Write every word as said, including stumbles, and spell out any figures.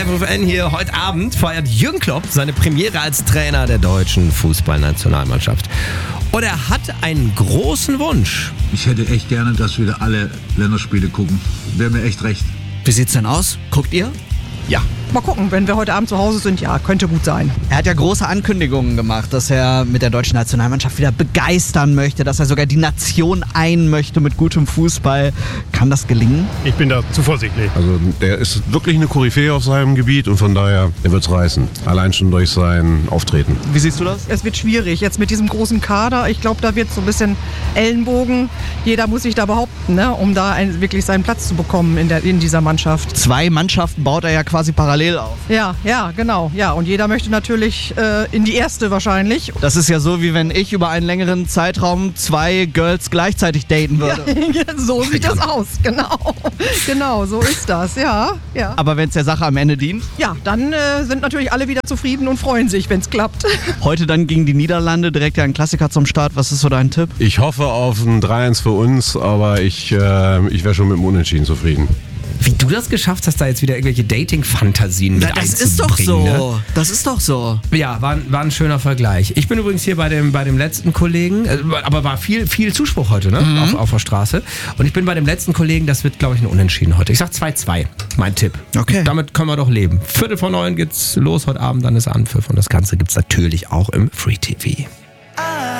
F F N hier. Heute Abend feiert Jürgen Klopp seine Premiere als Trainer der deutschen Fußballnationalmannschaft. Und er hat einen großen Wunsch. Ich hätte echt gerne, dass wir alle Länderspiele gucken. Wäre mir echt recht. Wie sieht's denn aus? Guckt ihr? Ja. Mal gucken, wenn wir heute Abend zu Hause sind, ja, könnte gut sein. Er hat ja große Ankündigungen gemacht, dass er mit der deutschen Nationalmannschaft wieder begeistern möchte, dass er sogar die Nation ein möchte mit gutem Fußball. Kann das gelingen? Ich bin da zuversichtlich. Also der ist wirklich eine Koryphäe auf seinem Gebiet und von daher, er wird's reißen. Allein schon durch sein Auftreten. Wie siehst du das? Es wird schwierig, jetzt mit diesem großen Kader. Ich glaube, da wird so ein bisschen Ellenbogen. Jeder muss sich da behaupten, ne, um da ein, wirklich seinen Platz zu bekommen in, der, in dieser Mannschaft. Zwei Mannschaften baut er ja quasi parallel auf. Ja, ja, genau. Ja, und jeder möchte natürlich äh, in die erste wahrscheinlich. Das ist ja so, wie wenn ich über einen längeren Zeitraum zwei Girls gleichzeitig daten würde. Ja, so sieht das aus, genau. Genau, so ist das, ja. ja. Aber wenn es der Sache am Ende dient? Ja, dann äh, sind natürlich alle wieder zufrieden und freuen sich, wenn es klappt. Heute dann gegen die Niederlande, direkt ja ein Klassiker zum Start. Was ist so dein Tipp? Ich hoffe auf ein drei eins für uns, aber ich, äh, ich wäre schon mit dem Unentschieden zufrieden. Wie du das geschafft hast, da jetzt wieder irgendwelche Dating-Fantasien mit Na, das ist doch einzubringen, so. Ne? Das ist doch so. Ja, war, war ein schöner Vergleich. Ich bin übrigens hier bei dem, bei dem letzten Kollegen, äh, aber war viel, viel Zuspruch heute, ne? Mhm. Auf, auf der Straße. Und ich bin bei dem letzten Kollegen, das wird, glaube ich, ein Unentschieden heute. Ich sag zwei zwei, mein Tipp. Okay. Damit können wir doch leben. Viertel vor neun geht's los heute Abend, dann ist Anpfiff. Und das Ganze gibt's natürlich auch im Free T V.